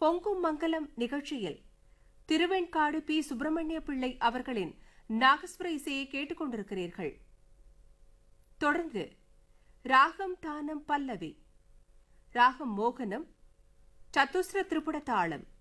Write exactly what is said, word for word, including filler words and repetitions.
பொங்கும் மங்கலம் நிகழ்ச்சியில் திருவெண்காடு பி சுப்பிரமணிய பிள்ளை அவர்களின் நாகஸ்வர இசையை கேட்டுக் கொண்டிருக்கிறீர்கள். தொடர்ந்து ராகம் தானம் பல்லவி, ராகம் மோகனம், சத்துஸ்ர திரிபுட தாளம்.